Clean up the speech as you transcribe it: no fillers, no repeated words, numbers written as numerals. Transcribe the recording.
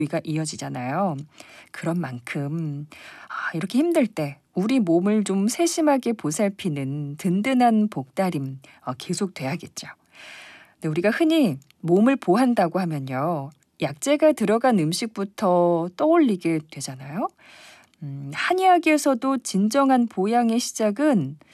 위가 이어지잖아요. 그런 만큼 이렇게 힘들 때 우리 몸을 좀 세심하게 보살피는 든든한 보따림 계속돼야겠죠. 근데 우리가 흔히 몸을 보한다고 하면요. 약재가 들어간 음식부터 떠올리게 되잖아요. 한의학에서도 진정한 보양의 시작은